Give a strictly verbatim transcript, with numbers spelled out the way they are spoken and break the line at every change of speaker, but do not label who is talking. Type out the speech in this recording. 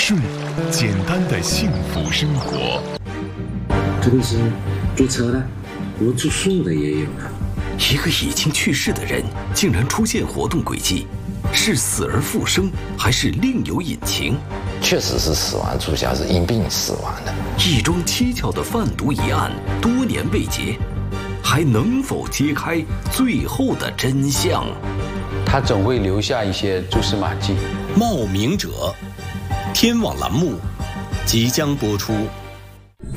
顺，简单的幸福生活。
这个是做车的，我做树的也有了。
一个已经去世的人竟然出现活动轨迹，是死而复生，还是另有隐情？
确实是死亡注销，是因病死亡的。
一桩蹊跷的贩毒疑案，多年未结，还能否揭开最后的真相？
他总会留下一些蛛丝马迹。
冒名者，天网栏目即将播出。